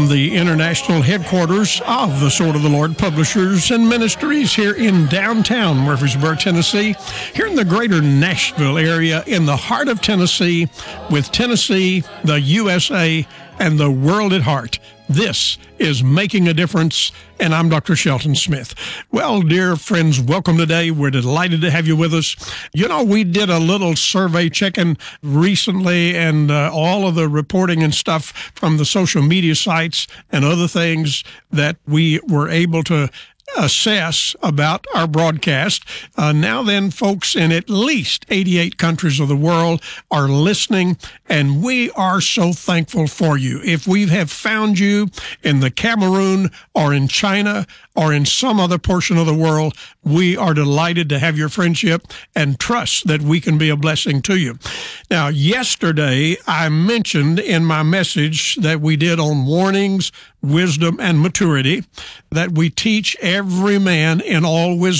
from the international headquarters of the Sword of the Lord Publishers and Ministries here in downtown Murfreesboro, Tennessee, here in the greater Nashville area, in the heart of Tennessee, with Tennessee, the USA, and the world at heart. This is Making a Difference, and I'm Dr. Shelton Smith. Well, dear friends, welcome today. We're delighted to have you with us. You know, we did a little survey checking recently, and all of the reporting and stuff from the social media sites and other things that we were able to assess about our broadcast. Now then, folks in at least 88 countries of the world are listening, and we are so thankful for you. If we have found you in the Cameroon or in China or in some other portion of the world, we are delighted to have your friendship and trust that we can be a blessing to you. Now, yesterday, I mentioned in my message that we did on warnings, wisdom, and maturity, that we teach every man in all wisdom